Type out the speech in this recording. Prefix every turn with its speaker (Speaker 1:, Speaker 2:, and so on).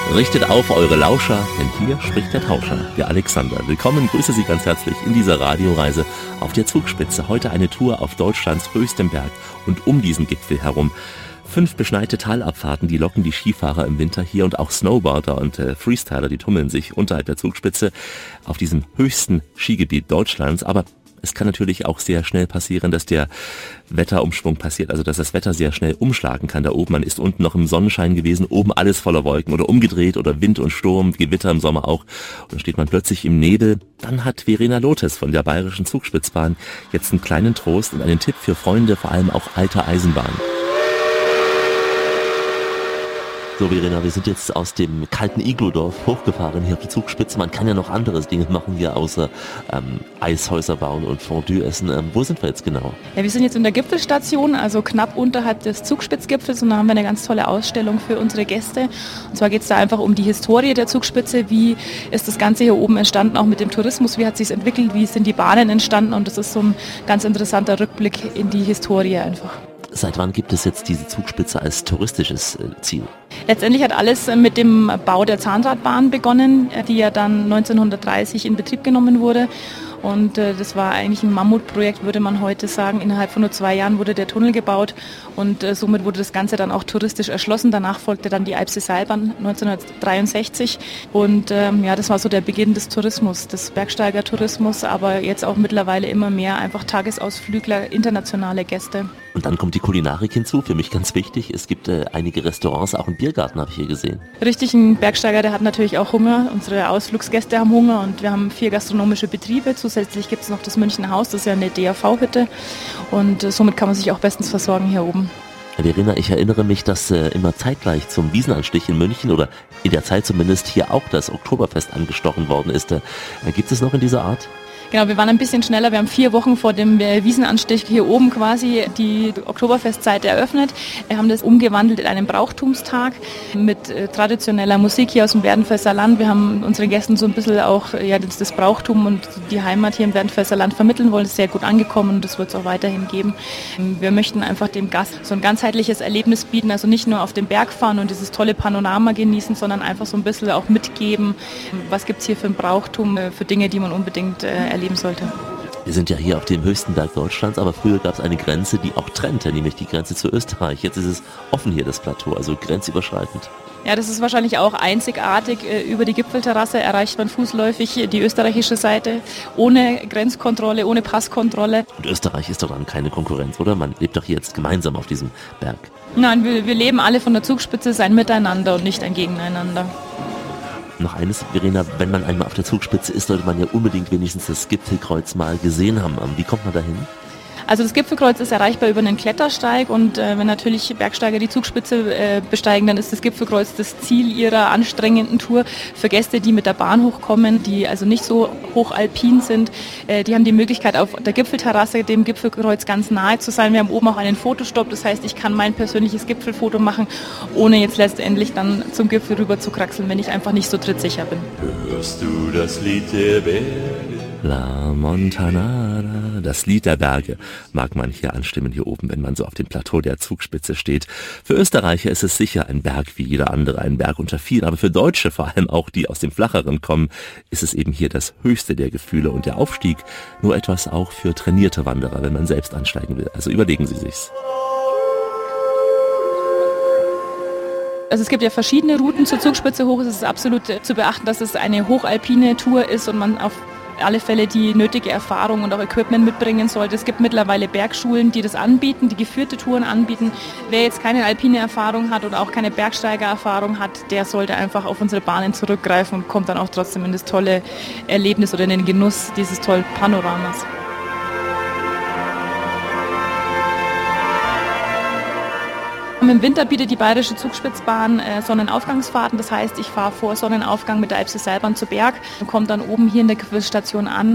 Speaker 1: Richtet auf eure Lauscher, denn hier spricht der Tauscher, der Alexander. Willkommen, grüße Sie ganz herzlich in dieser Radioreise auf der Zugspitze. Heute eine Tour auf Deutschlands höchstem Berg und um diesen Gipfel herum. 5 beschneite Talabfahrten, die locken die Skifahrer im Winter hier und auch Snowboarder und Freestyler, die tummeln sich unterhalb der Zugspitze auf diesem höchsten Skigebiet Deutschlands. Aber es kann natürlich auch sehr schnell passieren, dass der Wetterumschwung passiert, also dass das Wetter sehr schnell umschlagen kann da oben. Man ist unten noch im Sonnenschein gewesen, oben alles voller Wolken oder umgedreht oder Wind und Sturm, Gewitter im Sommer auch. Und dann steht man plötzlich im Nebel. Dann hat Verena Lotes von der Bayerischen Zugspitzbahn jetzt einen kleinen Trost und einen Tipp für Freunde, vor allem auch alter Eisenbahn. So, Verena, wir sind jetzt aus dem kalten Igludorf hochgefahren hier auf die Zugspitze. Man kann ja noch anderes Dinge machen hier, außer Eishäuser bauen und Fondue essen. Wo sind wir jetzt genau?
Speaker 2: Ja, wir sind jetzt in der Gipfelstation, also knapp unterhalb des Zugspitzgipfels, und da haben wir eine ganz tolle Ausstellung für unsere Gäste. Und zwar geht es da einfach um die Historie der Zugspitze. Wie ist das Ganze hier oben entstanden, auch mit dem Tourismus? Wie hat es sich entwickelt? Wie sind die Bahnen entstanden? Und das ist so ein ganz interessanter Rückblick in die Historie einfach.
Speaker 1: Seit wann gibt es jetzt diese Zugspitze als touristisches Ziel?
Speaker 2: Letztendlich hat alles mit dem Bau der Zahnradbahn begonnen, die ja dann 1930 in Betrieb genommen wurde. Und das war eigentlich ein Mammutprojekt, würde man heute sagen. Innerhalb von nur 2 Jahren wurde der Tunnel gebaut und somit wurde das Ganze dann auch touristisch erschlossen. Danach folgte dann die Eibsee-Seilbahn 1963 und ja, das war so der Beginn des Tourismus, des Bergsteigertourismus, aber jetzt auch mittlerweile immer mehr einfach Tagesausflügler, internationale Gäste.
Speaker 1: Und dann kommt die Kulinarik hinzu, für mich ganz wichtig. Es gibt einige Restaurants, auch einen Biergarten habe ich hier gesehen.
Speaker 2: Richtig, ein Bergsteiger, der hat natürlich auch Hunger. Unsere Ausflugsgäste haben Hunger und wir haben 4 gastronomische Betriebe. Zusätzlich gibt es noch das München Haus, das ist ja eine DAV-Hütte und somit kann man sich auch bestens versorgen hier oben.
Speaker 1: Verena, ich erinnere mich, dass immer zeitgleich zum Wiesenanstich in München oder in der Zeit zumindest hier auch das Oktoberfest angestochen worden ist. Gibt es noch in dieser Art?
Speaker 2: Genau, wir waren ein bisschen schneller. Wir haben 4 Wochen vor dem Wiesenanstich hier oben quasi die Oktoberfestzeit eröffnet. Wir haben das umgewandelt in einen Brauchtumstag mit traditioneller Musik hier aus dem Werdenfelser Land. Wir haben unseren Gästen so ein bisschen auch das Brauchtum und die Heimat hier im Werdenfelser Land vermitteln wollen. Das ist sehr gut angekommen und das wird es auch weiterhin geben. Wir möchten einfach dem Gast so ein ganzheitliches Erlebnis bieten, also nicht nur auf den Berg fahren und dieses tolle Panorama genießen, sondern einfach so ein bisschen auch mitgeben, was gibt es hier für ein Brauchtum, für Dinge, die man unbedingt erleben sollte.
Speaker 1: Wir sind ja hier auf dem höchsten Berg Deutschlands, aber früher gab es eine Grenze, die auch trennte, nämlich die Grenze zu Österreich. Jetzt ist es offen hier, das Plateau, also grenzüberschreitend.
Speaker 2: Ja, das ist wahrscheinlich auch einzigartig. Über die Gipfelterrasse erreicht man fußläufig die österreichische Seite, ohne Grenzkontrolle, ohne Passkontrolle.
Speaker 1: Und Österreich ist doch dann keine Konkurrenz, oder? Man lebt doch hier jetzt gemeinsam auf diesem Berg.
Speaker 2: Nein, wir leben alle von der Zugspitze, sein Miteinander und nicht ein Gegeneinander.
Speaker 1: Noch eines, Verena, wenn man einmal auf der Zugspitze ist, sollte man ja unbedingt wenigstens das Gipfelkreuz mal gesehen haben. Wie kommt man da hin?
Speaker 2: Also das Gipfelkreuz ist erreichbar über einen Klettersteig und wenn natürlich Bergsteiger die Zugspitze besteigen, dann ist das Gipfelkreuz das Ziel ihrer anstrengenden Tour. Für Gäste, die mit der Bahn hochkommen, die also nicht so hochalpin sind, die haben die Möglichkeit, auf der Gipfelterrasse dem Gipfelkreuz ganz nahe zu sein. Wir haben oben auch einen Fotostopp, das heißt, ich kann mein persönliches Gipfelfoto machen, ohne jetzt letztendlich dann zum Gipfel rüber zu kraxeln, wenn ich einfach nicht so trittsicher bin.
Speaker 3: Hörst du das Lied der Berge?
Speaker 1: La Montanara, das Lied der Berge, mag man hier anstimmen hier oben, wenn man so auf dem Plateau der Zugspitze steht. Für Österreicher ist es sicher ein Berg wie jeder andere, ein Berg unter vielen, aber für Deutsche, vor allem auch die aus dem Flacheren kommen, ist es eben hier das höchste der Gefühle und der Aufstieg nur etwas auch für trainierte Wanderer, wenn man selbst ansteigen will. Also überlegen Sie sich's.
Speaker 2: Also es gibt ja verschiedene Routen zur Zugspitze hoch. Es ist absolut zu beachten, dass es eine hochalpine Tour ist und man auf alle Fälle die nötige Erfahrung und auch Equipment mitbringen sollte. Es gibt mittlerweile Bergschulen, die das anbieten, die geführte Touren anbieten. Wer jetzt keine alpine Erfahrung hat oder auch keine Bergsteigererfahrung hat, der sollte einfach auf unsere Bahnen zurückgreifen und kommt dann auch trotzdem in das tolle Erlebnis oder in den Genuss dieses tollen Panoramas. Im Winter bietet die Bayerische Zugspitzbahn Sonnenaufgangsfahrten. Das heißt, ich fahre vor Sonnenaufgang mit der Eibsee-Seilbahn zu Berg und komme dann oben hier in der Gipfelstation an.